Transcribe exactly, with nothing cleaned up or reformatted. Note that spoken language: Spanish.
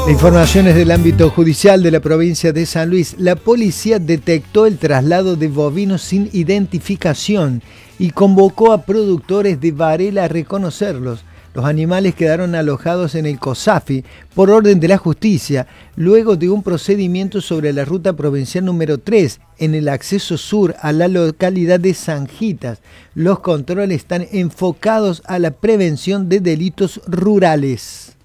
La información es del ámbito judicial de la provincia de San Luis. La policía detectó el traslado de bovinos sin identificación y convocó a productores de Varela a reconocerlos. Los animales quedaron alojados en el COSAFI por orden de la justicia, luego de un procedimiento sobre la ruta provincial número tres, en el acceso sur a la localidad de Sanjitas. Los controles están enfocados a la prevención de delitos rurales.